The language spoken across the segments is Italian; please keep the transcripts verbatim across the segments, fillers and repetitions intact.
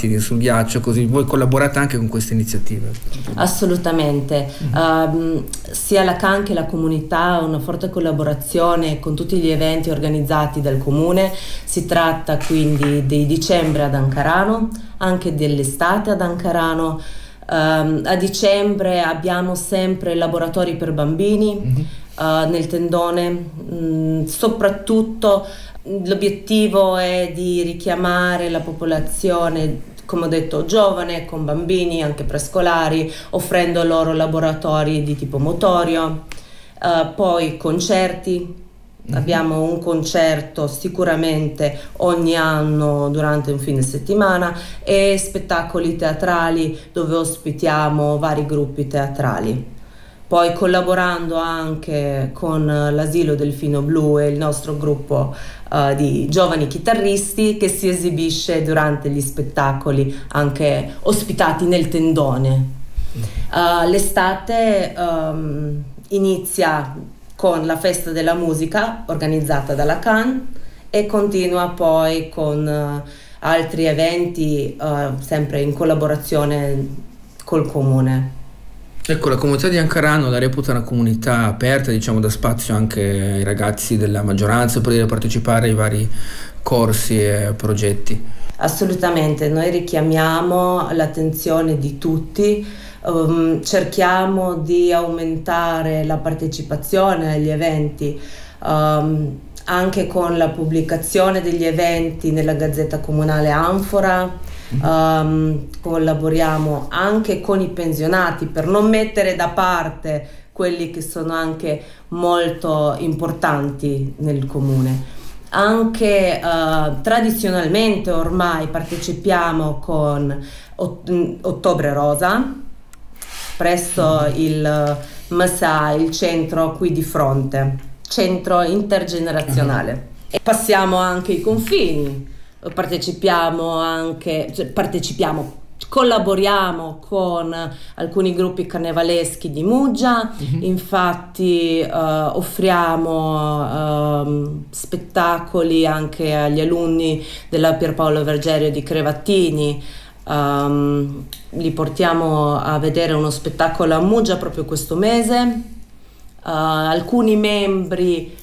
pattini sul ghiaccio, così voi collaborate anche con queste iniziative? Assolutamente, mm-hmm. uh, sia la C A N che la comunità ha una forte collaborazione con tutti gli eventi organizzati dal comune. Si tratta quindi di dicembre ad Ancarano, anche dell'estate ad Ancarano. Uh, a dicembre abbiamo sempre laboratori per bambini, mm-hmm. uh, nel tendone, mh, soprattutto l'obiettivo è di richiamare la popolazione, come ho detto, giovane, con bambini anche prescolari, offrendo loro laboratori di tipo motorio, uh, poi concerti. Mm-hmm. Abbiamo un concerto sicuramente ogni anno durante un fine settimana e spettacoli teatrali dove ospitiamo vari gruppi teatrali. Poi collaborando anche con l'Asilo Delfino Blu e il nostro gruppo uh, di giovani chitarristi che si esibisce durante gli spettacoli anche ospitati nel tendone. Uh, l'estate um, inizia con la festa della musica organizzata dalla C A N e continua poi con uh, altri eventi uh, sempre in collaborazione col comune. Ecco, la comunità di Ancarano la reputa una comunità aperta, diciamo, da spazio anche ai ragazzi della maggioranza per poter partecipare ai vari corsi e progetti. Assolutamente, noi richiamiamo l'attenzione di tutti, um, cerchiamo di aumentare la partecipazione agli eventi, um, anche con la pubblicazione degli eventi nella Gazzetta Comunale Anfora. Um, collaboriamo anche con i pensionati per non mettere da parte quelli che sono anche molto importanti nel comune. Anche uh, tradizionalmente ormai partecipiamo con Ot- Ottobre Rosa presso il M S A, il centro qui di fronte, centro intergenerazionale. E passiamo anche i confini. Partecipiamo anche, cioè partecipiamo, collaboriamo con alcuni gruppi carnevaleschi di Muggia, mm-hmm. infatti uh, offriamo uh, spettacoli anche agli alunni della Pierpaolo Vergerio di Crevattini, um, li portiamo a vedere uno spettacolo a Muggia proprio questo mese, uh, alcuni membri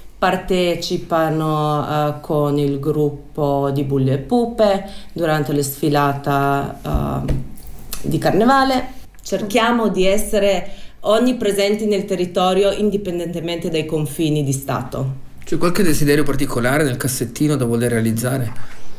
partecipano uh, con il gruppo di Bulle e Pupe durante la sfilata uh, di carnevale. Cerchiamo di essere onnipresenti nel territorio indipendentemente dai confini di Stato. C'è qualche desiderio particolare nel cassettino da voler realizzare?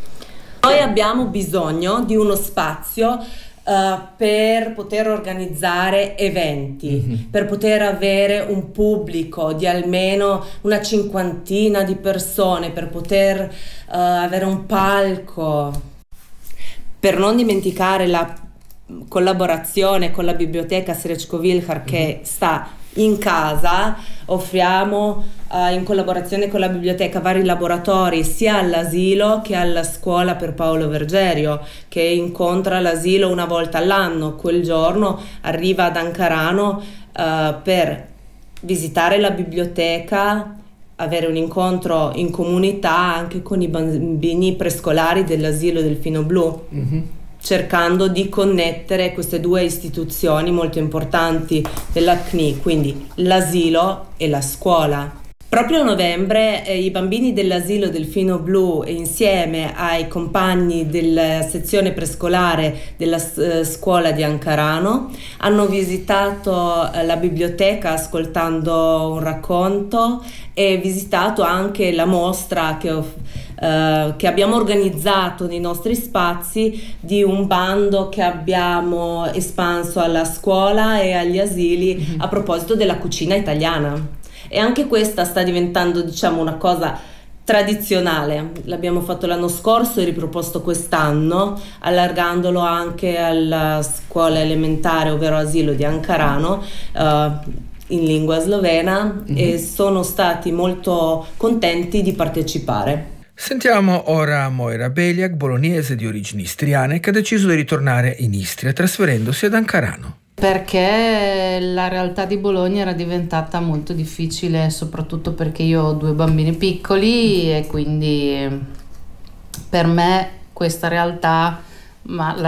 Noi abbiamo bisogno di uno spazio Uh, per poter organizzare eventi, mm-hmm. per poter avere un pubblico di almeno una cinquantina di persone, per poter uh, avere un palco, per non dimenticare la collaborazione con la biblioteca Srecko-Wilhar che mm-hmm. sta in casa. Offriamo uh, in collaborazione con la biblioteca vari laboratori sia all'asilo che alla scuola per Paolo Vergerio, che incontra l'asilo una volta all'anno. Quel giorno arriva ad Ancarano uh, per visitare la biblioteca, avere un incontro in comunità anche con i bambini prescolari dell'asilo Delfino Blu. Mm-hmm. cercando di connettere queste due istituzioni molto importanti della C N I, quindi l'asilo e la scuola. Proprio a novembre eh, i bambini dell'asilo Delfino Blu insieme ai compagni della sezione prescolare della eh, scuola di Ancarano hanno visitato eh, la biblioteca ascoltando un racconto e visitato anche la mostra che ho Uh, che abbiamo organizzato nei nostri spazi di un bando che abbiamo espanso alla scuola e agli asili mm-hmm. a proposito della cucina italiana, e anche questa sta diventando, diciamo, una cosa tradizionale. L'abbiamo fatto l'anno scorso e riproposto quest'anno, allargandolo anche alla scuola elementare, ovvero asilo di Ancarano, uh, in lingua slovena, mm-hmm. e sono stati molto contenti di partecipare. Sentiamo ora Moira Beliak, bolognese di origini istriane, che ha deciso di ritornare in Istria trasferendosi ad Ancarano. Perché la realtà di Bologna era diventata molto difficile, soprattutto perché io ho due bambini piccoli e quindi per me questa realtà, ma la